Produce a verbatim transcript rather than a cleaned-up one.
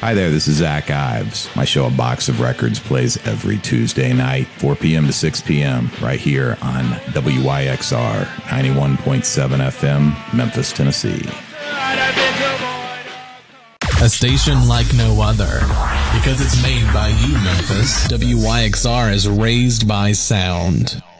Hi there, this is Zach Ives. My show, A Box of Records, plays every Tuesday night, four p.m. to six p.m., right here on W Y X R, ninety-one point seven F M, Memphis, Tennessee. A station like no other, because it's made by you, Memphis. W Y X R is raised by sound.